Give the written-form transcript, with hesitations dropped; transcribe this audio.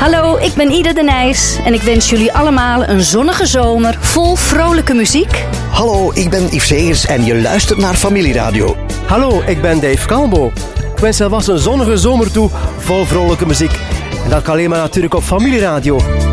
Hallo, ik ben Ida de Nijs en ik wens jullie allemaal een zonnige zomer vol vrolijke muziek. Hallo, ik ben Yves Segers en je luistert naar Familieradio. Hallo, ik ben Dave Calbo. Ik wens alvast een zonnige zomer toe vol vrolijke muziek. En dat kan alleen maar natuurlijk op Familieradio.